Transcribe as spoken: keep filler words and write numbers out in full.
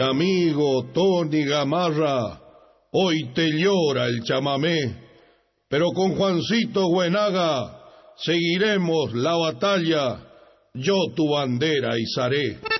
Amigo Tony Gamarra, hoy te llora el chamamé, pero con Juancito Buenaga seguiremos la batalla, yo tu bandera izaré.